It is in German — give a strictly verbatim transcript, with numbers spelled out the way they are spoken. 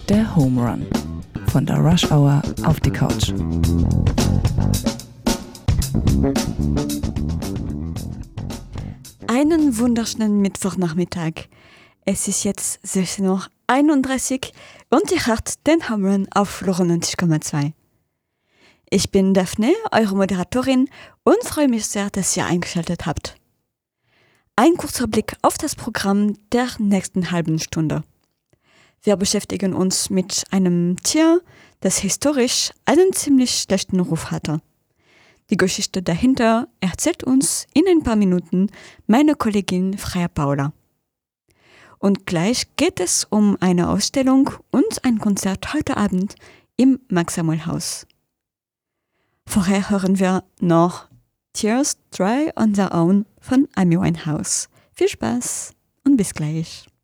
Der Home Run. Von der Rush Hour auf die Couch. Einen wunderschönen Mittwochnachmittag. Es ist jetzt sechzehn Uhr einunddreißig und ihr hört den Home Run auf neunzig Komma zwei. Ich bin Daphne, eure Moderatorin, und freue mich sehr, dass ihr eingeschaltet habt. Ein kurzer Blick auf das Programm der nächsten halben Stunde. Wir beschäftigen uns mit einem Tier, das historisch einen ziemlich schlechten Ruf hatte. Die Geschichte dahinter erzählt uns in ein paar Minuten meine Kollegin Freya Paula. Und gleich geht es um eine Ausstellung und ein Konzert heute Abend im Max-Samuel-Haus. Vorher hören wir noch Tears Dry on Their Own von Amy Winehouse. Viel Spaß und bis gleich.